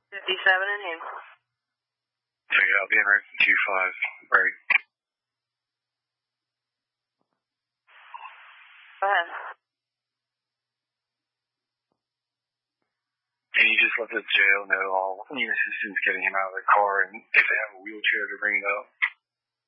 57 in him. Check it out, being right from 25, right. Go ahead. Can you just let the jail know I'll need assistance getting him out of the car, and if they have a wheelchair to bring it up?